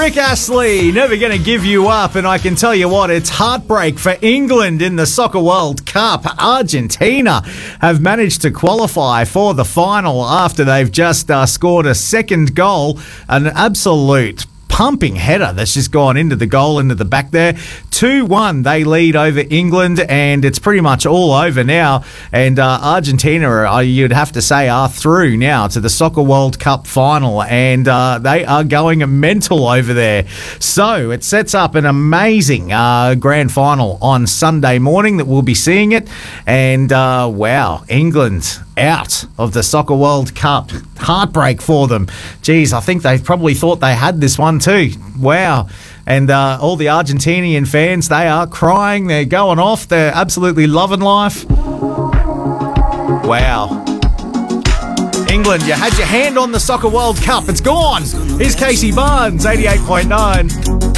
Rick Astley, never going to give you up. And I can tell you what, it's heartbreak for England in the Soccer World Cup. Argentina have managed to qualify for the final after they've just scored a second goal. An absolute pumping header that's just gone into the goal, into the back there. 2-1, they lead over England, and it's pretty much all over now. And Argentina, you'd have to say, are through now to the Soccer World Cup final, and they are going mental over there. So it sets up an amazing grand final on Sunday morning that we'll be seeing it. And wow, England out of the Soccer World Cup. Heartbreak for them. Geez, I think they probably thought they had this one too. Wow. And all the Argentinian fans, they are crying. They're going off. They're absolutely loving life. Wow. England, you had your hand on the Soccer World Cup. It's gone. Here's Casey Barnes, 88.9.